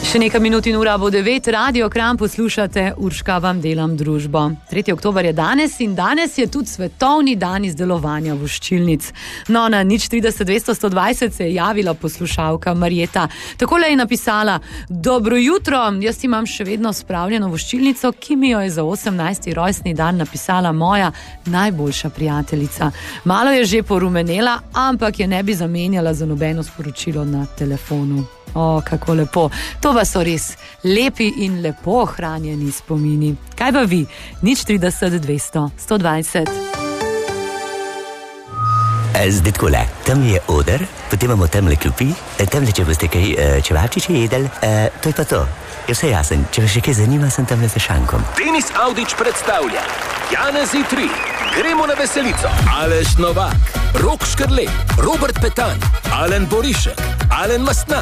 Še nekaj minut in ura bo 9, Radio Kranj poslušate, Urška vam delam družbo. 3. oktober je danes in danes je tudi svetovni dan izdelovanja voščilnic. No, na 030 200 120 se je javila poslušalka Marjeta. Takole je napisala: Dobro jutro, jaz imam še vedno spravljeno voščilnico, ki mi jo je za 18. rojstni dan napisala moja najboljša prijateljica. Malo je že porumenela, ampak je ne bi zamenjala za nobeno sporočilo na telefonu. O, kako lepo. To pa so res lepi in lepo ohranjeni spomini. Kaj pa vi? 030 200 120. Zdaj takole, tam je oder, potem imamo tamle klopi, tamle, če boste kaj čevapčiče jedel, to je pa to. Je vse jasen, če vas še kaj zanima, sem tamle za šankom. Denis Avdić predstavlja Janezi 3, Gremo na veselico. Aleš Novak, Rok Škrlej, Robert Petan, Alen Borišek, Alen Mastnak,